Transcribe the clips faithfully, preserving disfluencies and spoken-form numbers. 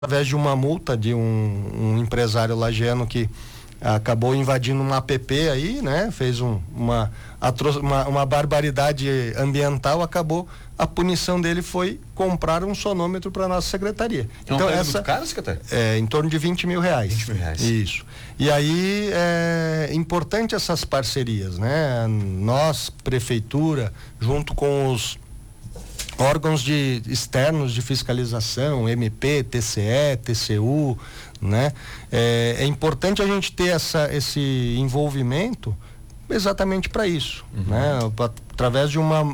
através de uma multa de um, um empresário lagiano que acabou invadindo um app aí, né? Fez um, uma, uma, uma barbaridade ambiental, acabou, a punição dele foi comprar um sonômetro para nossa secretaria. Então, então essa muito caro, secretário? É em torno de vinte mil reais. vinte mil reais. Isso. E aí é importante essas parcerias, né? Nós, prefeitura, junto com os órgãos de, externos de fiscalização, M P, T C E, T C U, né? É, é importante a gente ter essa, esse envolvimento exatamente para isso, uhum. né? Através de uma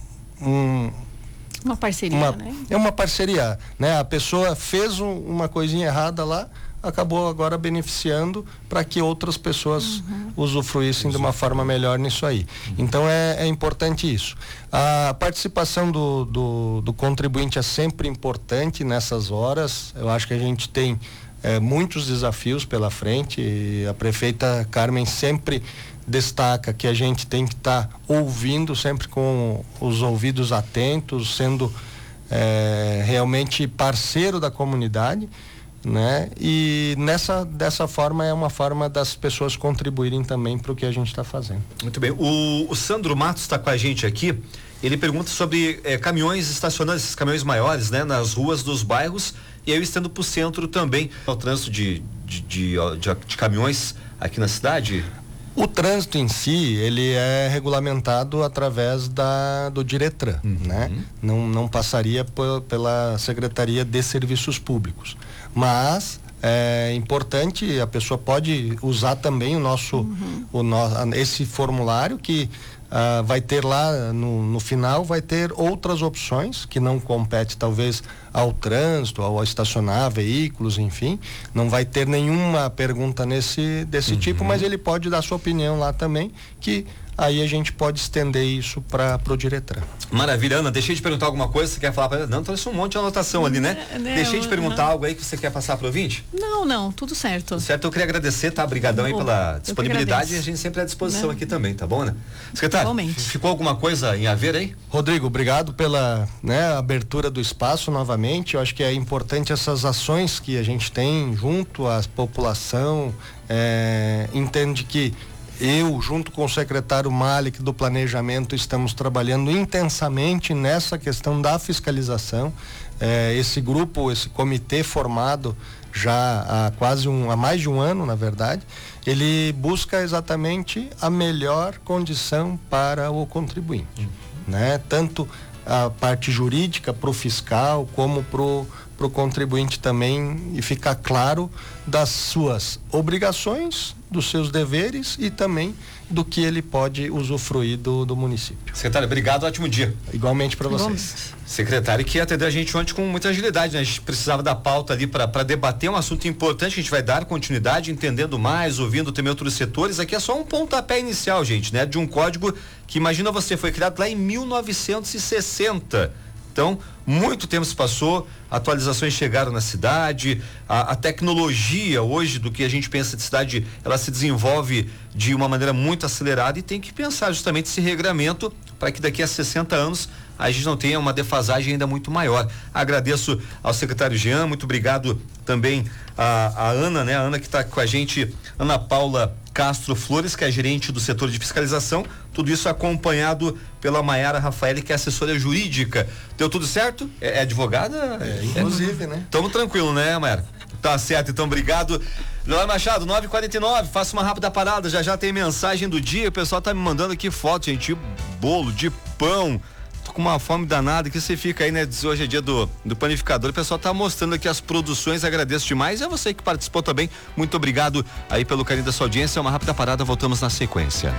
um, uma parceria, uma, né? É uma parceria, né? A pessoa fez um, uma coisinha errada lá, acabou agora beneficiando para que outras pessoas uhum. usufruíssem de uma forma melhor nisso aí. Uhum. Então é, é importante isso. A participação do, do, do contribuinte é sempre importante nessas horas. Eu acho que a gente tem é, muitos desafios pela frente e a prefeita Carmen sempre destaca que a gente tem que estar tá ouvindo, sempre com os ouvidos atentos, sendo é, realmente parceiro da comunidade, né? E nessa dessa forma é uma forma das pessoas contribuírem também para o que a gente está fazendo. Muito bem. O, o Sandro Matos está com a gente aqui. Ele pergunta sobre eh, caminhões estacionando, esses caminhões maiores, né, nas ruas dos bairros, e eu estando para o centro também. O trânsito de de, de, de de caminhões aqui na cidade. O trânsito em si, ele é regulamentado através da, do Diretran, uhum. né? Não, não passaria p- pela Secretaria de Serviços Públicos. Mas é importante, a pessoa pode usar também o nosso, uhum. o no, esse formulário que uh, vai ter lá no, no final, vai ter outras opções que não compete talvez ao trânsito, ao estacionar veículos, enfim, não vai ter nenhuma pergunta nesse desse uhum. tipo, mas ele pode dar sua opinião lá também, que aí a gente pode estender isso para o Diretran. Maravilha, Ana, deixei de perguntar alguma coisa, você quer falar para ela? Não, trouxe um monte de anotação ali, né? Não, deixei de perguntar não. algo aí que você quer passar para o ouvinte? Não, não, tudo certo. Tudo certo, eu queria agradecer, tá? Obrigadão aí pela disponibilidade e a gente sempre à disposição não. aqui também, tá bom, né? Secretário, Igualmente. Ficou alguma coisa em haver aí? Rodrigo, obrigado pela, né, abertura do espaço novamente. Eu acho que é importante essas ações que a gente tem junto à população, é, entende que eu, junto com o secretário Malik do Planejamento, estamos trabalhando intensamente nessa questão da fiscalização. É, esse grupo, esse comitê formado já há quase um, há mais de um ano, na verdade, ele busca exatamente a melhor condição para o contribuinte, uhum. né? Tanto a parte jurídica para o fiscal, como para o contribuinte também, e ficar claro das suas obrigações, dos seus deveres e também do que ele pode usufruir do, do município. Secretário, obrigado, ótimo dia. Igualmente para vocês. Bom. Secretário que atendeu a gente ontem com muita agilidade, né? A gente precisava da pauta ali para debater um assunto importante que a gente vai dar continuidade, entendendo mais, ouvindo também outros setores. Aqui é só um pontapé inicial, gente, né? De um código que, imagina você, foi criado lá em mil novecentos e sessenta. Então, muito tempo se passou, atualizações chegaram na cidade, a, a tecnologia hoje do que a gente pensa de cidade, ela se desenvolve de uma maneira muito acelerada e tem que pensar justamente esse regramento para que daqui a sessenta anos a gente não tenha uma defasagem ainda muito maior. Agradeço ao secretário Jean, muito obrigado também a, a Ana, né? A Ana que está com a gente, Ana Paula Castro Flores, que é gerente do setor de fiscalização, tudo isso acompanhado pela Maiara Rafael, que é assessora jurídica. Deu tudo certo? É, é advogada? É, inclusive, é, né? Tamo tranquilo, né, Maiara? Tá certo, então obrigado. Leonardo Machado, nove e quarenta e nove, faça uma rápida parada, já já tem mensagem do dia, o pessoal tá me mandando aqui foto, gente, de bolo, de pão. Tô com uma fome danada, que você fica aí, né? Hoje é dia do, do panificador, o pessoal tá mostrando aqui as produções, agradeço demais, e a você que participou também, muito obrigado aí pelo carinho da sua audiência. Uma rápida parada, voltamos na sequência.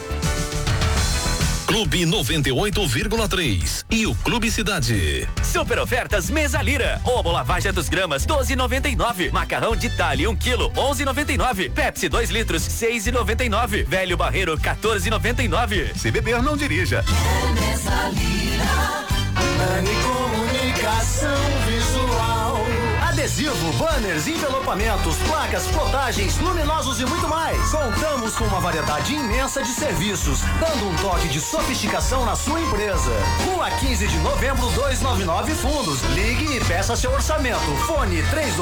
Clube noventa e oito vírgula três e o Clube Cidade. Super ofertas Mesa Lira. Ovo lavagem dos gramas doze e noventa e nove. Macarrão de Itália um quilo onze e noventa e nove. Pepsi dois litros seis e noventa e nove. Velho Barreiro quatorze e noventa e nove. Se beber não dirija. É Mesa Lira. Comunicação visual. A adesivo, banners, envelopamentos, placas, plotagens, luminosos e muito mais. Contamos com uma variedade imensa de serviços, dando um toque de sofisticação na sua empresa. Rua quinze de novembro, duzentos e noventa e nove Fundos. Ligue e peça seu orçamento. Fone três